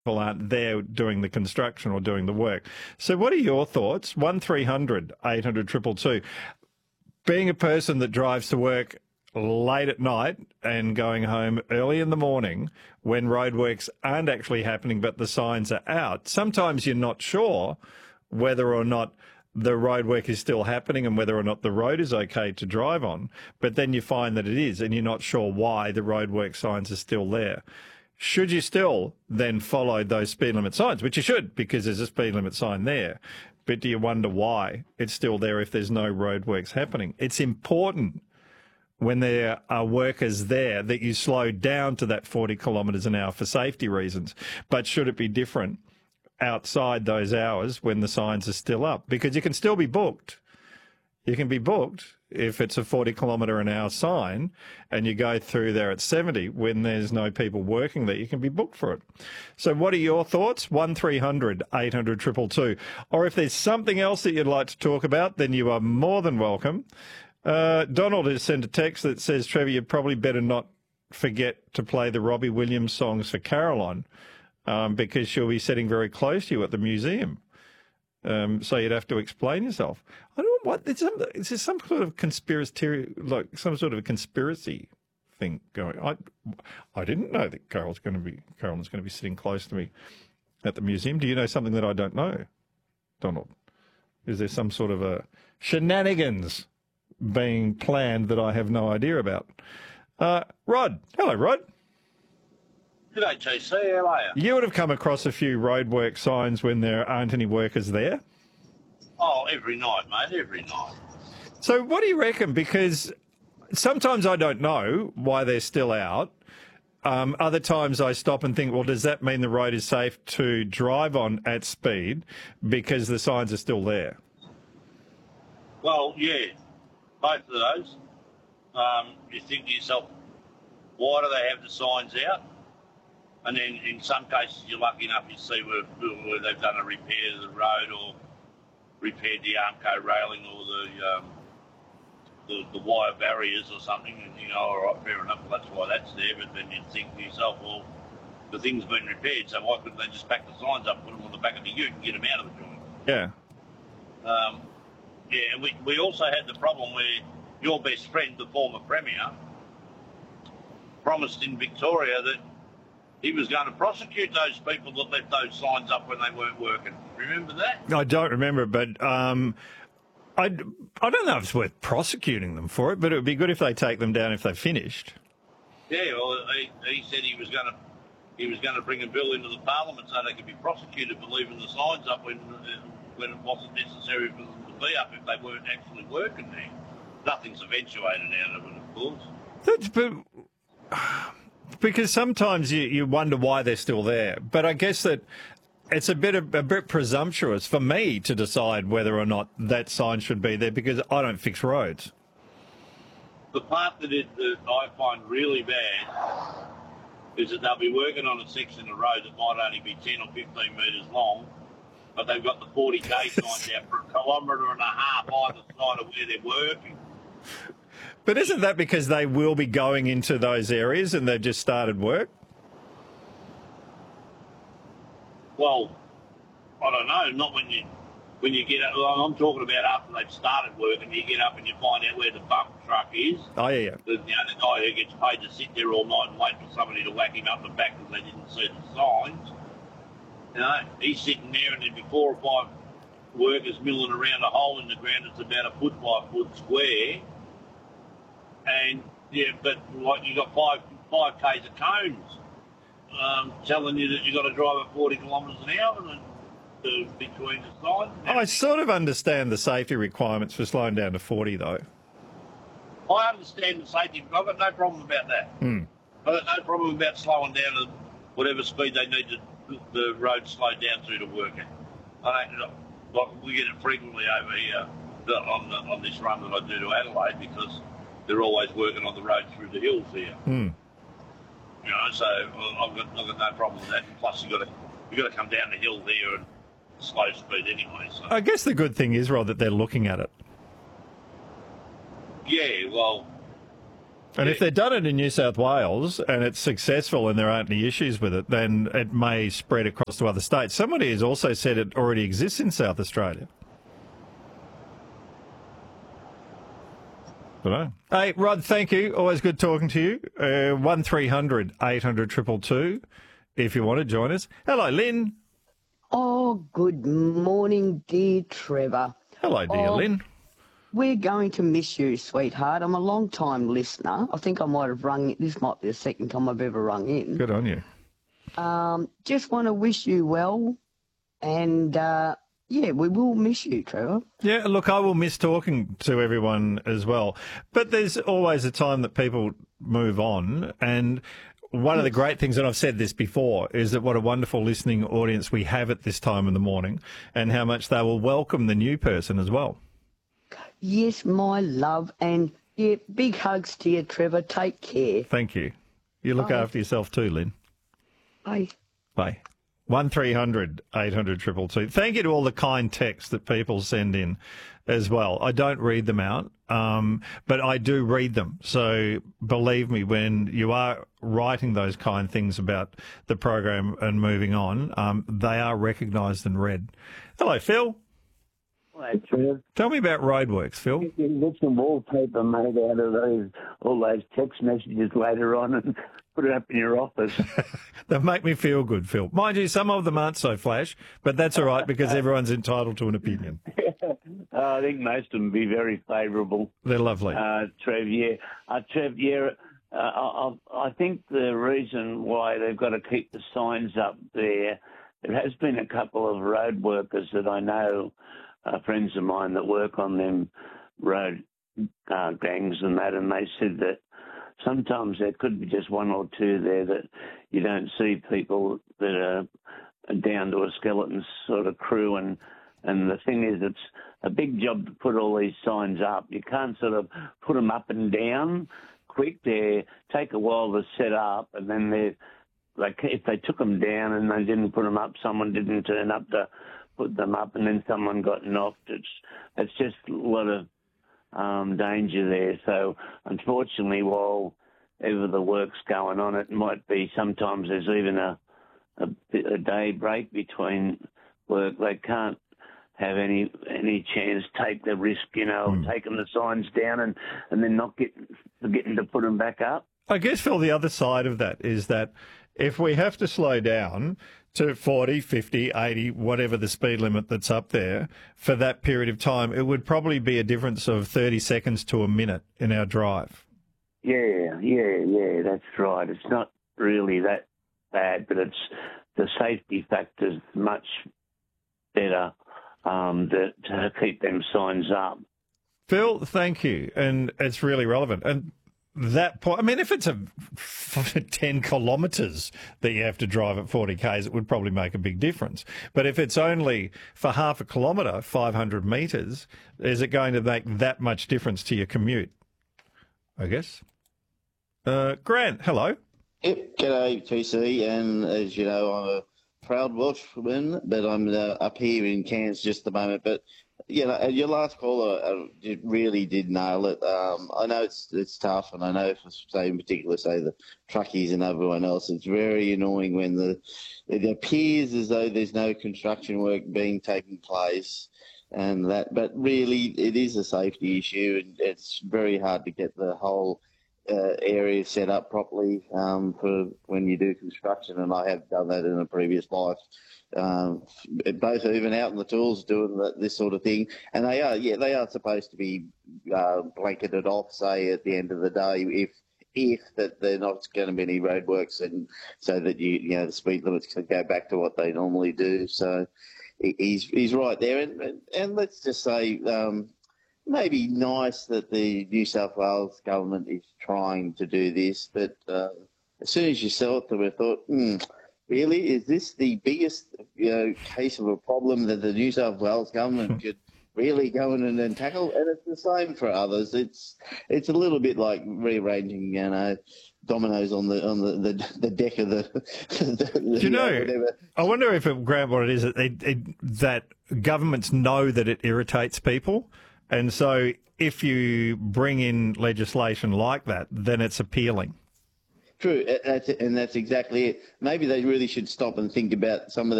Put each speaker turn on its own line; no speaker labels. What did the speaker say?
people aren't there doing the construction or doing the work. So what are your thoughts? 1300 800 222. Being a person that drives to work late at night and going home early in the morning when roadworks aren't actually happening but the signs are out, sometimes you're not sure whether or not the roadwork is still happening and whether or not the road is okay to drive on, but then you find that it is and you're not sure why the roadwork signs are still there. Should you still then follow those speed limit signs, which you should because there's a speed limit sign there, but do you wonder why it's still there if there's no roadworks happening? It's important when there are workers there that you slow down to that 40 kilometres an hour for safety reasons. But should it be different outside those hours when the signs are still up? Because you can still be booked. You can be booked if it's a 40 kilometre an hour sign and you go through there at 70 when there's no people working there, you can be booked for it. So what are your thoughts? 1300 800 222. Or if there's something else that you'd like to talk about, then you are more than welcome. Donald has sent a text that says, Trevor, you probably better not forget to play the Robbie Williams songs for Caroline because she'll be sitting very close to you at the museum. So you'd have to explain yourself. I don't know what, is there some sort of conspiracy, like some sort of a conspiracy thing going? I didn't know that Carolyn's going to be sitting close to me at the museum. Do you know something that I don't know, Donald? Is there some sort of a shenanigans being planned that I have no idea about? Rod. Hello, Rod.
G'day, TC. How are you?
You would have come across a few roadwork signs when there aren't any workers there.
Oh, every night, mate, every night.
So what do you reckon? Because sometimes I don't know why they're still out. Other times I stop and think, well, does that mean the road is safe to drive on at speed because the signs are still there?
Well, yeah, both of those. You think to yourself, why do they have the signs out? And then in some cases you're lucky enough you see where they've done a repair to the road or repaired the Armco railing or the wire barriers or something, and you go, all right, fair enough, well, that's why that's there. But then you think to yourself, well, the thing's been repaired, so why couldn't they just back the signs up, put them on the back of the ute and get them out of the joint?
Yeah.
And we also had the problem where your best friend, the former Premier, promised in Victoria that he was going to prosecute those people that left those signs up when they weren't working. Remember that?
I don't remember, but I don't know if it's worth prosecuting them for it, but it would be good if they take them down if they've finished.
Yeah, well, he said he was going to bring a bill into the Parliament so they could be prosecuted for leaving the signs up when it wasn't necessary for them to be up if they weren't actually working there. Nothing's eventuated out of it, of course.
Because sometimes you wonder why they're still there. But I guess that it's a bit presumptuous for me to decide whether or not that sign should be there because I don't fix roads.
The part that I find really bad is that they'll be working on a section of road that might only be 10 or 15 metres long, but they've got the 40K signs out for 1.5 kilometres either side of where they're working.
But isn't that because they will be going into those areas and they've just started work?
Well, I don't know. Not when you get up. I'm talking about after they've started work and you get up and you find out where the bump truck is.
Oh, yeah.
The guy who gets paid to sit there all night and wait for somebody to whack him up the back because they didn't see the signs. You know, he's sitting there and there'd be 4 or 5 workers milling around a hole in the ground that's about a foot by a foot square. And yeah, but like you got 5 Ks of cones telling you that you got to drive at 40 kilometres an hour between the signs.
I sort of understand the safety requirements for slowing down to 40, though.
I understand the safety. I've got no problem about that. I've got no problem about slowing down to whatever speed they need the road slowed down to work at. Like we get it frequently over here on this run that I do to Adelaide because they're always working on the road through the hills here. You know, so I've got no problem with that. And plus, you got to come down the hill there and slow speed anyway. So
I guess the good thing is, Rod, that they're looking at it.
yeah, well,
And if they've done it in New South Wales and it's successful and there aren't any issues with it, then it may spread across to other states. Somebody has also said it already exists in South Australia. Dunno. Hey, Rod, thank you. Always good talking to you. 1300 800 222 if you want to join us. Hello, Lynn.
Oh, good morning, dear Trevor.
Hello, dear Lynn.
We're going to miss you, sweetheart. I'm a long-time listener. I think I might have rung. This might be the second time I've ever rung in.
Good on you.
Just want to wish you well, and yeah, we will miss you, Trevor.
Yeah, look, I will miss talking to everyone as well. But there's always a time that people move on, and one of the great things, and I've said this before, is that what a wonderful listening audience we have at this time in the morning, and how much they will welcome the new person as well.
Yes, my love, and yeah, big hugs to you, Trevor. Take care.
Thank you. You look after yourself too, Lynn.
Bye.
Bye. 1300 800 222. Thank you to all the kind texts that people send in as well. I don't read them out, but I do read them. So believe me, when you are writing those kind things about the program and moving on, they are recognised and read. Hello, Phil.
Hi, Trev.
Tell me about roadworks, Phil.
You can get some wallpaper made out of all those text messages later on and put it up in your office.
They make me feel good, Phil. Mind you, some of them aren't so flash, but that's all right because everyone's entitled to an opinion.
I think most of them be very favourable.
They're lovely.
Trev, yeah. Trev, yeah, I think the reason why they've got to keep the signs up there, there has been a couple of road workers that I know, friends of mine that work on them road gangs and that, and they said that sometimes there could be just one or two there that you don't see people that are down to a skeleton sort of crew. And the thing is, it's a big job to put all these signs up. You can't sort of put them up and down quick. They take a while to set up, and then if they took them down and they didn't put them up, someone didn't turn up to put them up, and then someone got knocked. It's just a lot of danger there. So unfortunately, while ever the work's going on, it might be sometimes there's even a day break between work. They can't have any chance, take the risk, taking the signs down and then not forgetting to put them back up.
I guess, Phil, the other side of that is that if we have to slow down to 40, 50, 80, whatever the speed limit that's up there for that period of time, it would probably be a difference of 30 seconds to a minute in our drive.
Yeah, that's right. It's not really that bad, but it's the safety factor's much better to keep them signs up.
Phil, thank you. And it's really relevant. And that point, I mean, if it's 10 kilometres that you have to drive at 40 k's, it would probably make a big difference. But if it's only for half a kilometre, 500 metres, is it going to make that much difference to your commute? I guess. Grant, hello.
Yep, g'day TC, and as you know, I'm a proud Welshman, but I'm up here in Cairns just at the moment. But your last caller really did nail it. I know it's tough, and I know, in particular, the truckies and everyone else, it's very annoying when it appears as though there's no construction work taking place, and that. But really, it is a safety issue, and it's very hard to get the whole area set up properly for when you do construction, and I have done that in a previous life. Both even out in the tools doing this sort of thing, and they are supposed to be blanketed off, say at the end of the day, if that they're not going to be any roadworks, and so that the speed limits can go back to what they normally do. So he's right there, and let's just say. Maybe nice that the New South Wales government is trying to do this, but as soon as you saw it, we thought, really, is this the biggest case of a problem that the New South Wales government could really go in and tackle? And it's the same for others. It's a little bit like rearranging, dominoes on the deck of the.
I wonder if Grant, what it is that that governments know that it irritates people. And so if you bring in legislation like that, then it's appealing.
True, and that's exactly it. Maybe they really should stop and think about some of